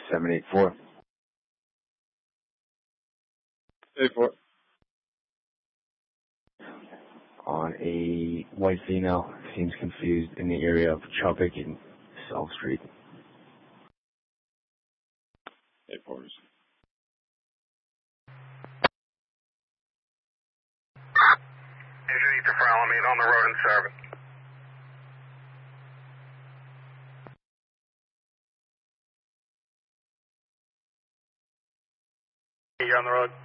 784. 84. On a white female, seems confused in the area of Chubbuck and South Street. 84. Usually to follow me on the road in service. You're on the road.